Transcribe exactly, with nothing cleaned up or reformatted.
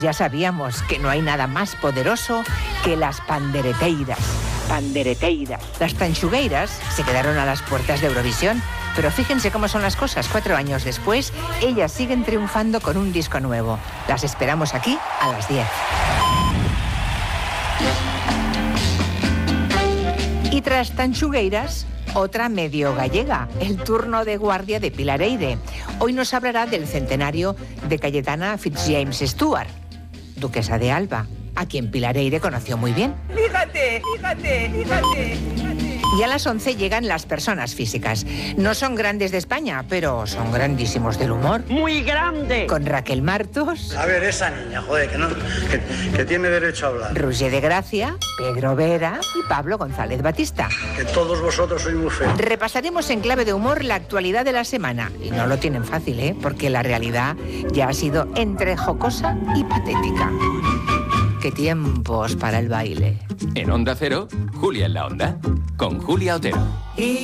Ya sabíamos que no hay nada más poderoso que las pandereteiras. Pandereteiras. Las tanchugueiras se quedaron a las puertas de Eurovisión, pero fíjense cómo son las cosas. Cuatro años después, ellas siguen triunfando con un disco nuevo. Las esperamos aquí a las diez. Y tras tanchugueiras, otra medio gallega, el turno de guardia de Pilar Eire. Hoy nos hablará del centenario de Cayetana Fitzjames Stuart, duquesa de Alba, a quien Pilar Eire conoció muy bien. Fíjate, fíjate, fíjate, fíjate. Y a las once llegan las personas físicas. No son grandes de España, pero son grandísimos del humor. ¡Muy grande! Con Raquel Martos. A ver, esa niña, joder, que, no, que, que tiene derecho a hablar. Roger de Gracia, Pedro Vera y Pablo González Batista. Que todos vosotros sois muy feos. Repasaremos en clave de humor la actualidad de la semana. Y no lo tienen fácil, ¿eh? Porque la realidad ya ha sido entre jocosa y patética. ¡Qué tiempos para el baile! En Onda Cero, Julia en la Onda, con Julia Otero.